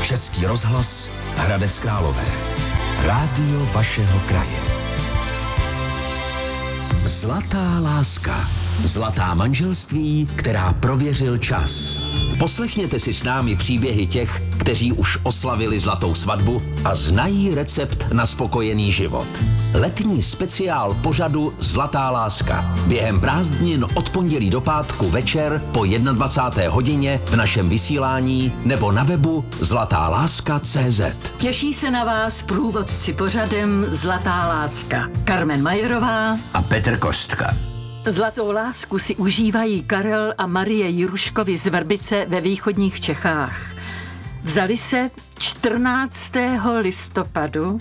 Český rozhlas, Hradec Králové. Rádio vašeho kraje. Zlatá láska. Zlatá manželství, která prověřil čas. Poslechněte si s námi příběhy těch, kteří už oslavili zlatou svatbu a znají recept na spokojený život. Letní speciál pořadu Zlatá láska. Během prázdnin od pondělí do pátku večer po 21. hodině v našem vysílání nebo na webu zlatáláska.cz. Těší se na vás průvodci pořadem Zlatá láska. Carmen Majerová a Petr Kostka. Zlatou lásku si užívají Karel a Marie Jiruškovi z Vrbice ve východních Čechách. Vzali se 14. listopadu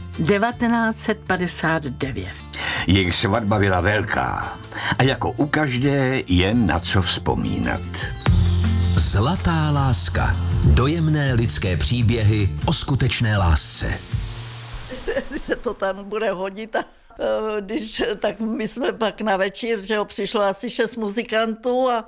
1959. Jejich svatba byla velká a jako u každé je na co vzpomínat. Zlatá láska. Dojemné lidské příběhy o skutečné lásce. Jestli se to tam bude hodit tak my jsme pak na večer, že přišlo asi 6 muzikantů a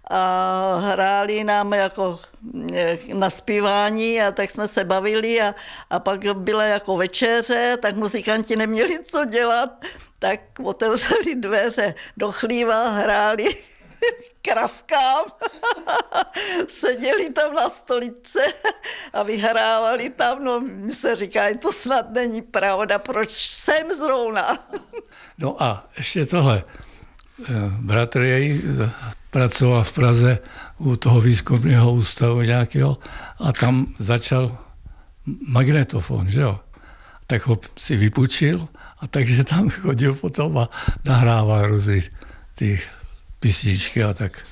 hráli nám jako na zpívání a tak jsme se bavili a pak byla jako večeře, tak muzikanti neměli co dělat, tak otevřeli dveře do chlíva, hráli kravkám, seděli tam na stoličce a vyhrávali tam, no mi se říká, to snad není pravda, proč jsem zrovna. No a ještě tohle, bratr jej pracoval v Praze u toho výzkumného ústavu nějakého a tam začal magnetofon, že jo, tak ho si vypůjčil a takže tam chodil potom a nahrával různý ty písničky a tak.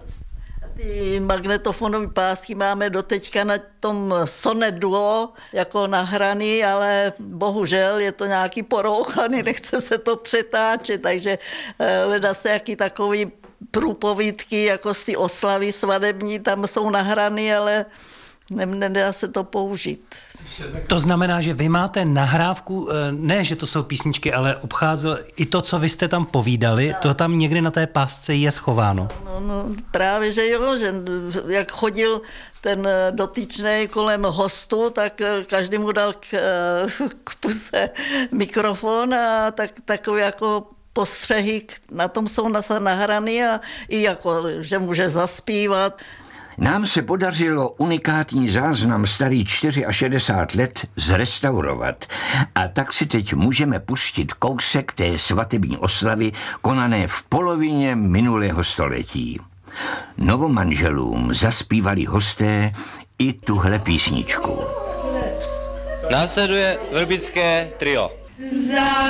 Ty magnetofonové pásky máme doteďka na tom Sonet Duo jako nahraný, ale bohužel je to nějaký porouchaný, nechce se to přetáčet, takže hledá se jaký takový průpovídky jako z ty oslavy svadební, tam jsou nahraný, ale nedá se to použít. To znamená, že vy máte nahrávku, ne, že to jsou písničky, ale obcházel i to, co vy jste tam povídali, to tam někdy na té pásce je schováno. No, právě, že jo, že jak chodil ten dotyčný kolem hostu, tak každý mu dal k puse mikrofon a takový jako postřehy na tom jsou nahraný a i jako, že může zaspívat. Nám se podařilo unikátní záznam starý 64 let zrestaurovat a tak si teď můžeme pustit kousek té svatební oslavy konané v polovině minulého století. Novomanželům zaspívali hosté i tuhle písničku. Následuje vrbické trio.